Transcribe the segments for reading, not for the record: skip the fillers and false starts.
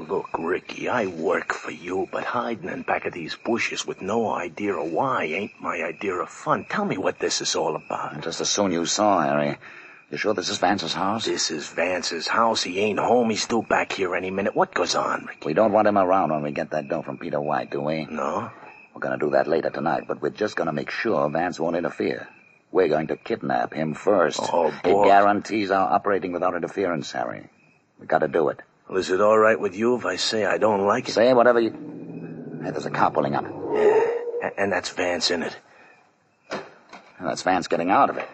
Look, Ricky, I work for you, but hiding in back of these bushes with no idea of why ain't my idea of fun. Tell me what this is all about. Just as soon you saw, Harry. You sure this is Vance's house? This is Vance's house. He ain't home. He's due back here any minute. What goes on, Ricky? We don't want him around when we get that dough from Peter White, do we? No? We're going to do that later tonight, but we're just going to make sure Vance won't interfere. We're going to kidnap him first. Oh, It boy. guarantees our operating without interference, Harry. We got to do it. Well, is it all right with you if I say I don't like it? Say whatever you... Hey, there's a car pulling up. Yeah, and that's Vance in it. And that's Vance getting out of it.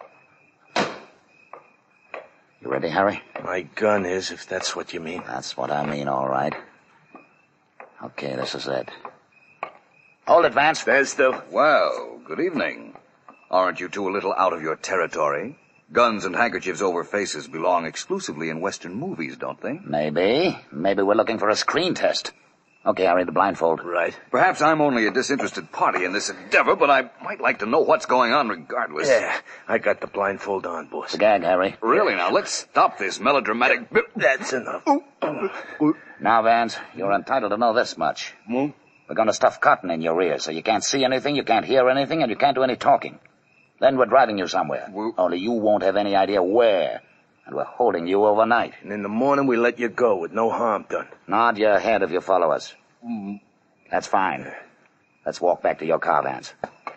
You ready, Harry? My gun is, if that's what you mean. That's what I mean, all right. Okay, this is it. Hold it, Vance. There's the... Well, good evening. Aren't you two a little out of your territory? Guns and handkerchiefs over faces belong exclusively in Western movies, don't they? Maybe. Maybe we're looking for a screen test. Okay, Harry, the blindfold. Right. Perhaps I'm only a disinterested party in this endeavor, but I might like to know what's going on regardless. Yeah, I got the blindfold on, boss. The gag, Harry. Really, now, let's stop this melodramatic... That's enough. Now, Vance, you're entitled to know this much. We're going to stuff cotton in your ears so you can't see anything, you can't hear anything, and you can't do any talking. Then we're driving you somewhere. Only you won't have any idea where. And we're holding you overnight. And in the morning, we let you go with no harm done. Nod your head if you follow us. That's fine. Let's walk back to your car, Vance.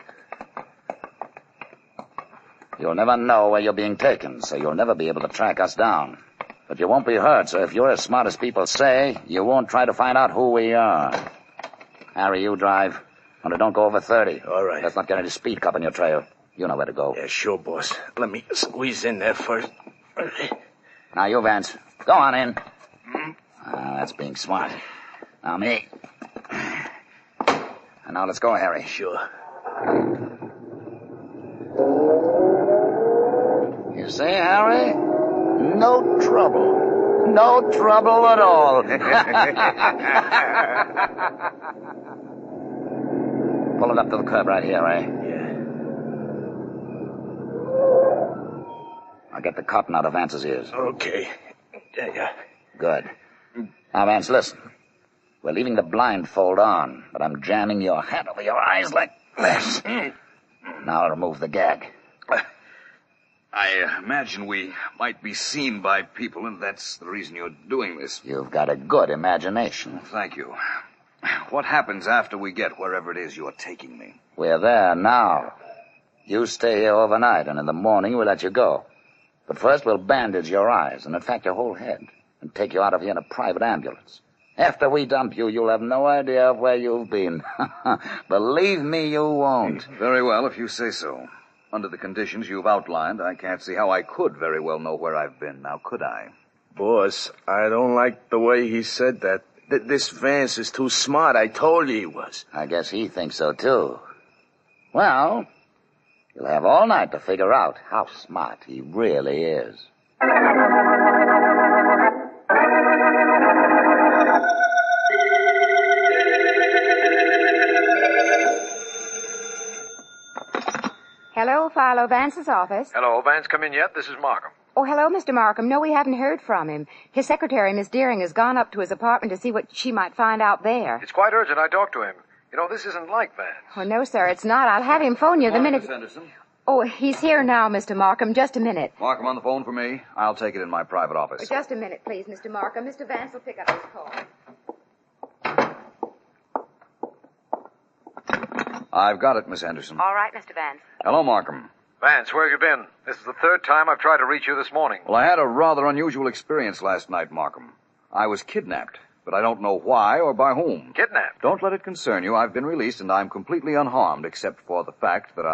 You'll never know where you're being taken, so you'll never be able to track us down. But you won't be hurt, so if you're as smart as people say, you won't try to find out who we are. Harry, you drive. Only don't go over 30. All right. Let's not get any speed cop on your trail. You know where to go. Yeah, sure, boss. Let me squeeze in there first. Now, you, Vance. Go on in. That's being smart. Now, me. And now let's go, Harry. Sure. You see, Harry? No trouble. No trouble at all. Pull it up to the curb right here, eh? Yeah. I'll get the cotton out of Vance's ears. Okay. Yeah. Good. Now, Vance, listen. We're leaving the blindfold on, but I'm jamming your hat over your eyes like this. Now I'll remove the gag. I imagine we might be seen by people, and that's the reason you're doing this. You've got a good imagination. Thank you. What happens after we get wherever it is you're taking me? We're there now. You stay here overnight, and in the morning we'll let you go. But first we'll bandage your eyes, and in fact your whole head, and take you out of here in a private ambulance. After we dump you, you'll have no idea of where you've been. Believe me, you won't. Very well, if you say so. Under the conditions you've outlined, I can't see how I could very well know where I've been. Now, could I? Boss, I don't like the way he said that. This Vance is too smart. I told you he was. I guess he thinks so, too. Well, you'll have all night to figure out how smart he really is. Hello, Philo Vance's office. Hello, Vance come in yet? This is Markham. Oh, hello, Mr. Markham. No, we haven't heard from him. His secretary, Miss Deering, has gone up to his apartment to see what she might find out there. It's quite urgent I talk to him. You know, this isn't like Vance. Oh, no, sir, it's not. I'll have him phone you the minute... Miss Henderson. Oh, he's here now, Mr. Markham. Just a minute. Markham on the phone for me. I'll take it in my private office. Just a minute, please, Mr. Markham. Mr. Vance will pick up his call. I've got it, Miss Henderson. All right, Mr. Vance. Hello, Markham. Vance, where have you been? This is the third time I've tried to reach you this morning. Well, I had a rather unusual experience last night, Markham. I was kidnapped, but I don't know why or by whom. Kidnapped? Don't let it concern you. I've been released, and I'm completely unharmed, except for the fact that